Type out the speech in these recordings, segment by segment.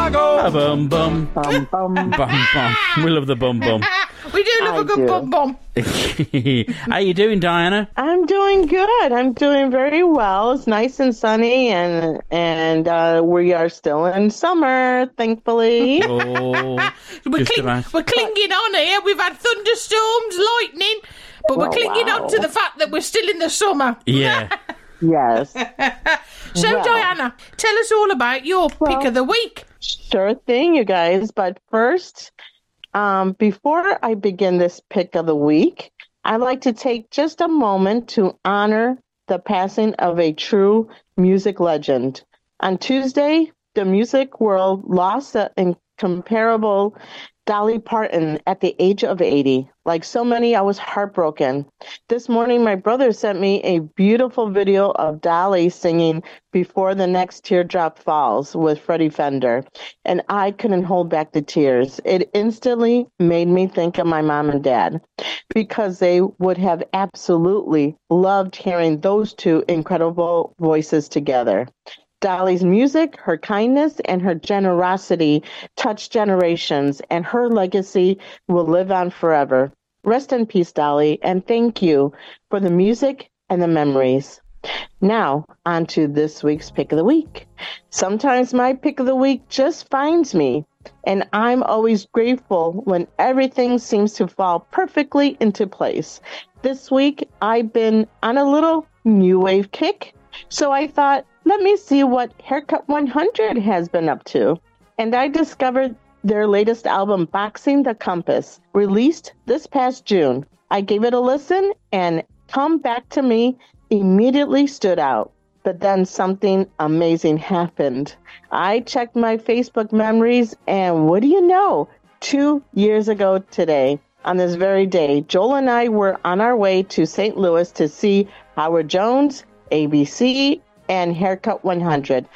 Chicago. Bum bum. Bum, bum. Bum bum. We love the bum bum. We do love a good bum bum. How you doing, Diana? I'm doing good. I'm doing very well. It's nice and sunny, and we are still in summer, thankfully. Oh, We're clinging on here. We've had thunderstorms, lightning, but we're clinging on to the fact that we're still in the summer. Yeah. Yes. So, Well. Diana, tell us all about your pick of the week. Sure thing, you guys. But first, before I begin this pick of the week, I'd like to take just a moment to honor the passing of a true music legend. On Tuesday, the music world lost the incomparable Dolly Parton at the age of 80. Like so many, I was heartbroken. This morning, my brother sent me a beautiful video of Dolly singing Before the Next Teardrop Falls with Freddie Fender, and I couldn't hold back the tears. It instantly made me think of my mom and dad, because they would have absolutely loved hearing those two incredible voices together. Dolly's music, her kindness, and her generosity touched generations, and her legacy will live on forever. Rest in peace, Dolly, and thank you for the music and the memories. Now, on to this week's pick of the week. Sometimes my pick of the week just finds me, and I'm always grateful when everything seems to fall perfectly into place. This week, I've been on a little new wave kick, so I thought, let me see what Haircut 100 has been up to. And I discovered their latest album, Boxing the Compass, released this past June. I gave it a listen, and Come Back to Me immediately stood out. But then something amazing happened. I checked my Facebook memories, and what do you know? 2 years ago today, on this very day, Joel and I were on our way to St. Louis to see Howard Jones, ABC, and Haircut 100.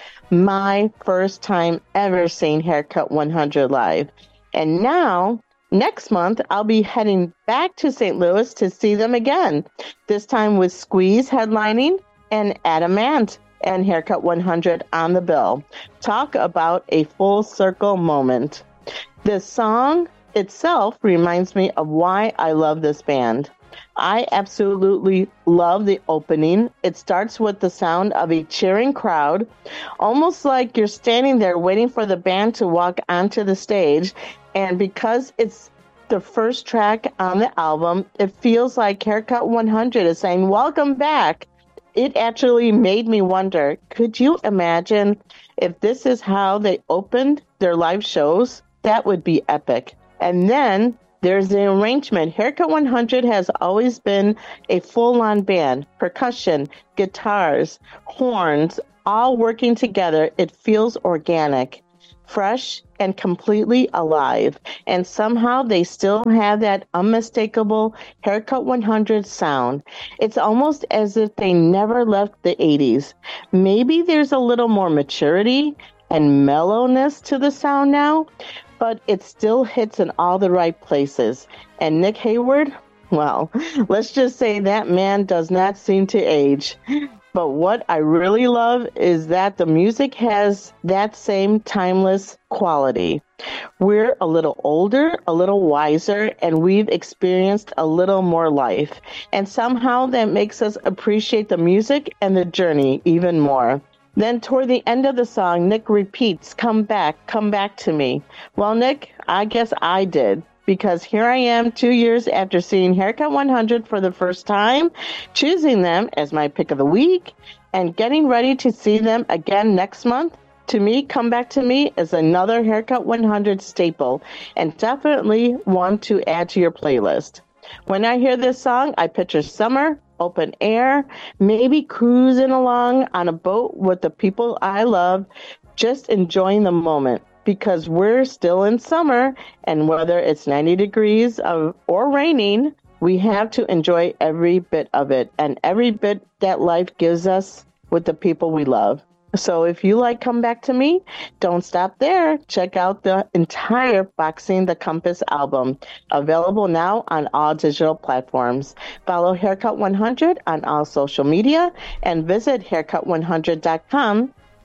My first time ever seeing Haircut 100 live. And now, next month, I'll be heading back to St. Louis to see them again. This time with Squeeze headlining and Adam Ant and Haircut 100 on the bill. Talk about a full circle moment. This song itself reminds me of why I love this band. I absolutely love the opening. It starts with the sound of a cheering crowd, almost like you're standing there waiting for the band to walk onto the stage. And because it's the first track on the album, it feels like Haircut 100 is saying, welcome back. It actually made me wonder, could you imagine if this is how they opened their live shows? That would be epic. And then there's the arrangement. Haircut 100 has always been a full-on band. Percussion, guitars, horns, all working together. It feels organic, fresh, and completely alive. And somehow they still have that unmistakable Haircut 100 sound. It's almost as if they never left the 80s. Maybe there's a little more maturity and mellowness to the sound now, but it still hits in all the right places. And Nick Hayward, well, let's just say that man does not seem to age. But what I really love is that the music has that same timeless quality. We're a little older, a little wiser, and we've experienced a little more life. And somehow that makes us appreciate the music and the journey even more. Then toward the end of the song, Nick repeats, come back to me. Well, Nick, I guess I did, because here I am 2 years after seeing Haircut 100 for the first time, choosing them as my pick of the week, and getting ready to see them again next month. To me, Come Back to Me is another Haircut 100 staple, and definitely one to add to your playlist. When I hear this song, I picture summer, open air, maybe cruising along on a boat with the people I love, just enjoying the moment, because we're still in summer, and whether it's 90 degrees or raining, we have to enjoy every bit of it and every bit that life gives us with the people we love. So if you like Come Back to Me, don't stop there. Check out the entire Boxing the Compass album, available now on all digital platforms. Follow Haircut 100 on all social media and visit haircut100.com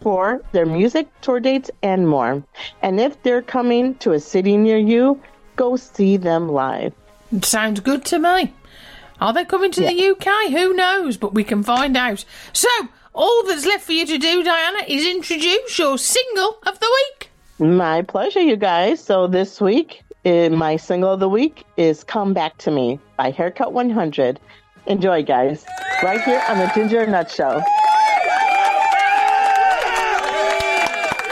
for their music, tour dates, and more. And if they're coming to a city near you, go see them live. Sounds good to me. Are they coming to the UK? Who knows? But we can find out. So, all that's left for you to do, Diana, is introduce your single of the week. My pleasure, you guys. So this week, my single of the week is Come Back to Me by Haircut 100. Enjoy, guys. Right here on the Ginger Nut Show.